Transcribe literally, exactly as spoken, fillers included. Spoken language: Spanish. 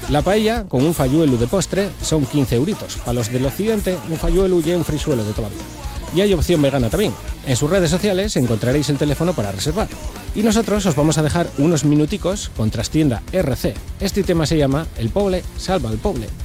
La paella, con un falluelo de postre, son quince euritos. Para los del occidente, un falluelo y un frisuelo de toda la vida. Y hay opción vegana también. En sus redes sociales encontraréis el teléfono para reservar. Y nosotros os vamos a dejar unos minuticos con Trastienda R C. Este tema se llama El poble salva al poble.